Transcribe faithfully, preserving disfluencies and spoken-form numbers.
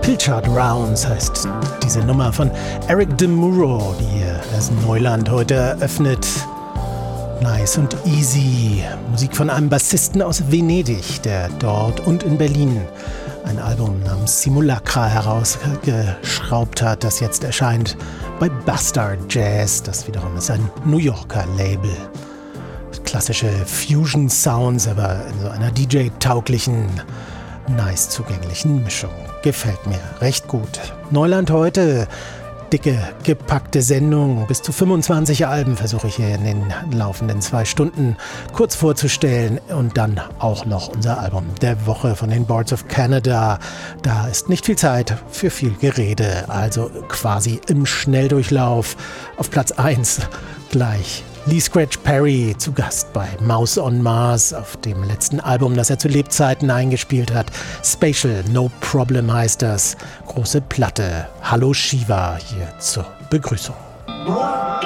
Pilchard Rounds heißt diese Nummer von Eric DeMuro, die hier das Neuland heute eröffnet. Nice und easy. Musik von einem Bassisten aus Venedig, der dort und in Berlin ein Album namens Simulacra herausgeschraubt hat, das jetzt erscheint bei Bastard Jazz. Das wiederum ist ein New Yorker Label. Klassische Fusion Sounds, aber in so einer D J-tauglichen, nice zugänglichen Mischung. Gefällt mir recht gut. Neuland heute, dicke, gepackte Sendung. Bis zu fünfundzwanzig Alben versuche ich hier in den laufenden zwei Stunden kurz vorzustellen. Und dann auch noch unser Album der Woche von den Boards of Canada. Da ist nicht viel Zeit für viel Gerede, also quasi im Schnelldurchlauf. Auf Platz eins gleich Lee Scratch Perry zu Gast bei Mouse on Mars auf dem letzten Album, das er zu Lebzeiten eingespielt hat. Spatial No Problem heißt das. Große Platte. Hallo Shiva hier zur Begrüßung.